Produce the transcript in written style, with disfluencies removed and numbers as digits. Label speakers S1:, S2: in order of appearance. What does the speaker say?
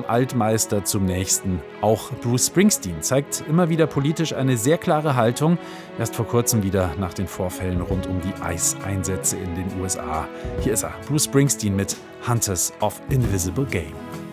S1: Altmeister zum nächsten. Auch Bruce Springsteen zeigt immer wieder politisch eine sehr klare Haltung. Erst vor kurzem wieder nach den Vorfällen rund um die ICE-Einsätze in den USA. Hier ist er, Bruce Springsteen mit Hunters of Invisible Game.